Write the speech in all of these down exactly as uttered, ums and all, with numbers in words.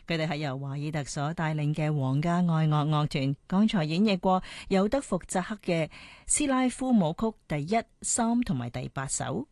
佢哋係由華爾特所帶領嘅皇家愛樂樂團，剛才演繹過尤德伏扎克嘅斯拉夫舞曲第一、三同埋第八首。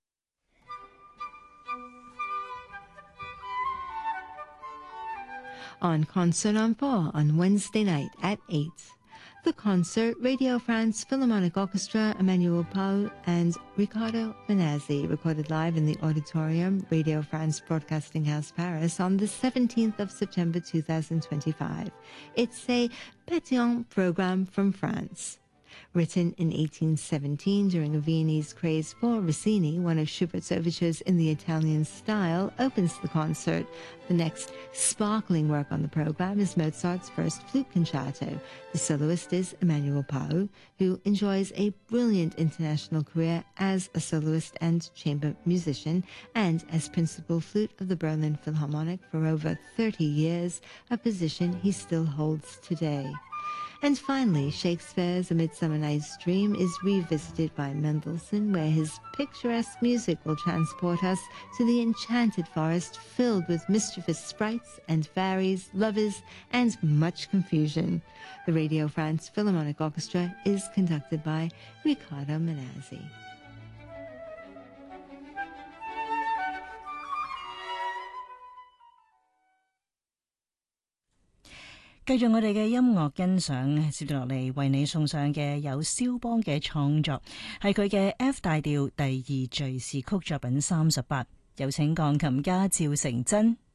On Concert on Four on Wednesday night at eight. The concert, Radio France Philharmonic Orchestra, Emmanuel Pau and Riccardo Menazzi, recorded live in the Auditorium, Radio France Broadcasting House, Paris, on the seventeenth of September two thousand twenty-five. It's a pétillant program from France. Written in eighteen seventeen during a Viennese craze for Rossini, one of Schubert's overtures in the Italian style opens the concert. The next sparkling work on the program is Mozart's first flute concerto. The soloist is Emmanuel Pau, who enjoys a brilliant international career as a soloist and chamber musician, and as principal flute of the Berlin Philharmonic for over thirty years, a position he still holds today. And finally, Shakespeare's A Midsummer Night's Dream is revisited by Mendelssohn, where his picturesque music will transport us to the enchanted forest filled with mischievous sprites and fairies, lovers, and much confusion. The Radio France Philharmonic Orchestra is conducted by Riccardo Menazzi. 繼續我哋嘅音樂欣賞，接住落嚟為你送上嘅有肖邦嘅創作，係佢嘅 F 大調第二敘事曲作品三十八，有請鋼琴家趙成真。